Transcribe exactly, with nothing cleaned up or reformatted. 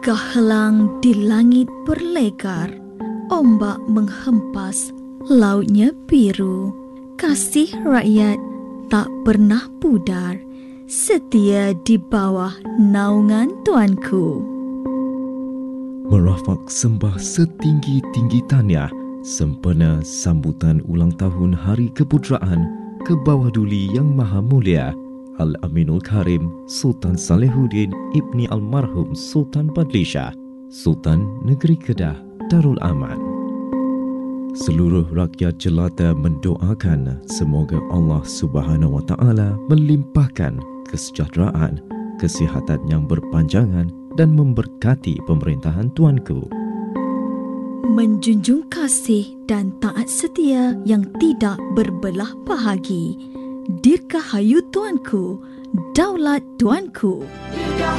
Gahelang di langit berlegar, ombak menghempas, lautnya biru. Kasih rakyat tak pernah pudar, setia di bawah naungan Tuanku. Merafak sembah setinggi-tinggi tahniah sempena sambutan ulang tahun Hari Keputeraan ke bawah duli Yang Maha Mulia Al-Aminul Karim Sultan Salehuddin Ibni Almarhum Sultan Badlishah, Sultan Negeri Kedah Darul Aman. Seluruh rakyat jelata mendoakan semoga Allah Subhanahu Wa Taala melimpahkan kesejahteraan, kesihatan yang berpanjangan dan memberkati pemerintahan Tuanku. Menjunjung kasih dan taat setia yang tidak berbelah bahagi. Dirgahayu Tuanku, daulat Tuanku.